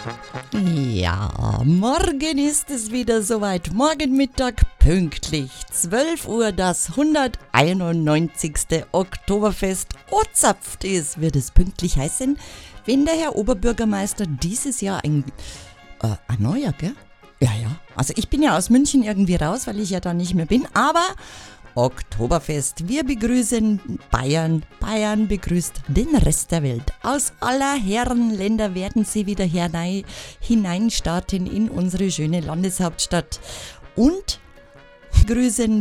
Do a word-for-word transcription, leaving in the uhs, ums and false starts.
Ja, morgen ist es wieder soweit. Morgen Mittag pünktlich zwölf Uhr das hunderteinundneunzigste Oktoberfest ozapft ist. Wird es pünktlich heißen, wenn der Herr Oberbürgermeister dieses Jahr ein, äh, ein neuer, gell? Ja, ja. Also ich bin ja aus München irgendwie raus, weil ich ja da nicht mehr bin, aber Oktoberfest, wir begrüßen Bayern, Bayern begrüßt den Rest der Welt. Aus aller Herren Länder werden sie wieder hinein, hineinstarten in unsere schöne Landeshauptstadt und grüßen